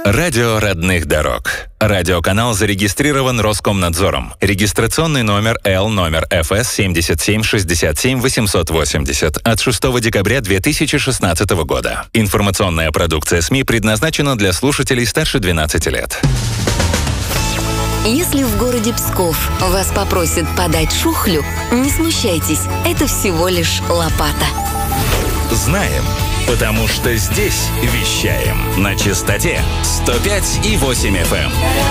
Радио родных дорог. Радиоканал зарегистрирован Роскомнадзором. Регистрационный номер ФС 77 880 от 6 декабря 2016 года. Информационная продукция СМИ предназначена для слушателей старше 12 лет. Если в городе Псков вас попросят подать шухлю, не смущайтесь, это всего лишь лопата. Знаем, потому что здесь вещаем на частоте 105,8 FM.